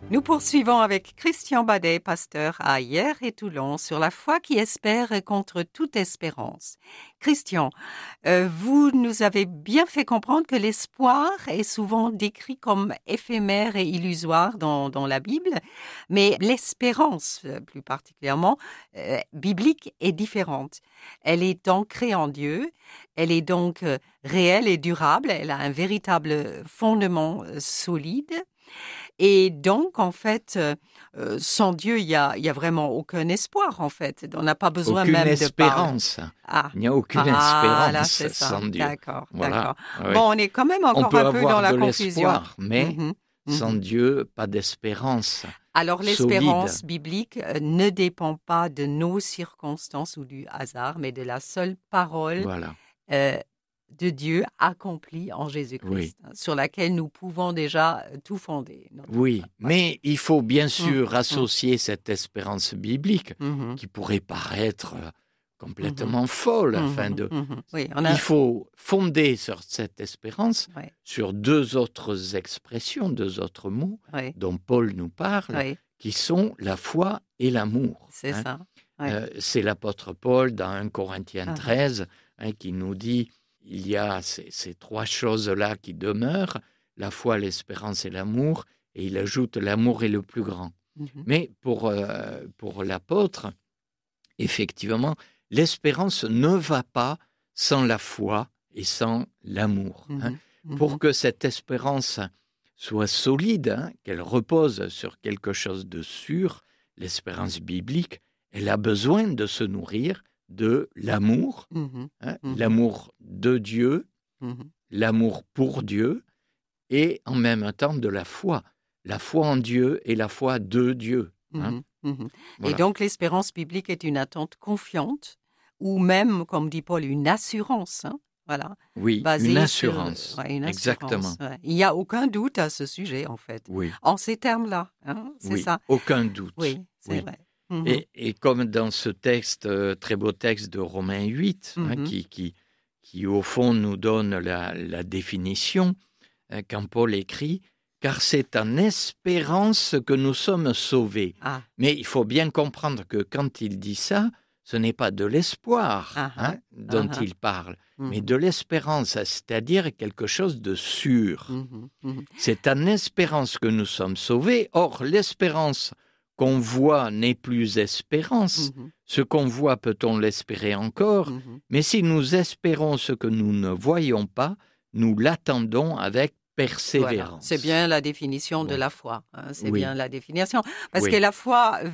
Nous poursuivons avec Christian Badet, pasteur à Hyères et Toulon, sur la foi qui espère contre toute espérance. Christian, vous nous avez bien fait comprendre que l'espoir est souvent décrit comme éphémère et illusoire dans la Bible, mais l'espérance, plus particulièrement, biblique est différente. Elle est ancrée en Dieu, elle est donc réelle et durable, elle a un véritable fondement solide. Et donc, en fait, sans Dieu, il y a vraiment aucun espoir, en fait. On n'a pas besoin Aucune même espérance. Ah, Il n'y a aucune là, espérance c'est ça. sans Dieu. D'accord, Voilà. d'accord. Oui. Bon, on est quand même On encore peut un peu dans avoir la de confusion. l'espoir, mais Mhm, sans mhm. Dieu, pas d'espérance Alors, solide. l'espérance biblique ne dépend pas de nos circonstances ou du hasard, mais de la seule parole Voilà. euh, de Dieu accomplie en Oui. Jésus-Christ, sur laquelle nous pouvons déjà tout fonder. Oui, mais il faut bien sûr Mhm, associer cette espérance biblique mhm, qui pourrait paraître mhm, complètement folle. Oui, Il faut fonder sur cette espérance ouais, sur deux autres expressions, deux autres mots ouais, dont Paul nous parle, ouais, qui sont la foi et l'amour. c'est ça. Ouais. C'est l'apôtre Paul dans 1 Corinthiens Ah, 13 qui nous dit il y a ces trois choses-là qui demeurent, la foi, l'espérance et l'amour, et il ajoute l'amour est le plus grand. mhm, Mais pour l'apôtre, effectivement, l'espérance ne va pas sans la foi et sans l'amour. mhm, Pour mhm. que cette espérance soit solide, qu'elle repose sur quelque chose de sûr, l'espérance biblique, elle a besoin de se nourrir de l'amour, Mhm, mhm, l'amour de Dieu, mhm, l'amour pour Dieu, et en même temps de la foi en Dieu et la foi de Dieu. mhm, mhm. Et Voilà. donc, l'espérance biblique est une attente confiante, ou même, comme dit Paul, une assurance, voilà, Oui, une basée sur assurance. ouais, une Exactement. assurance. Ouais. Il n'y a aucun doute à ce sujet, en fait, Oui, en ces termes-là, c'est oui, ça. aucun doute. Oui, c'est Oui. vrai. Mhm, Et comme dans ce texte, très beau texte de Romains 8, mhm. qui au fond nous donne la définition, quand Paul écrit « Car c'est en espérance que nous sommes sauvés ». Ah, Mais il faut bien comprendre que quand il dit ça, ce n'est pas de l'espoir ah, ah, dont ah, il parle, mais mhm, de l'espérance, c'est-à-dire quelque chose de sûr. mhm, mhm. C'est en espérance que nous sommes sauvés. Or, l'espérance qu'on voit n'est plus espérance. Mhm, Ce qu'on voit, peut-on l'espérer encore? mhm. Mais si nous espérons ce que nous ne voyons pas, nous l'attendons avec Voilà, c'est persévérance. bien la définition de Bon, la foi, c'est bien oui, la définition. Parce que oui. la foi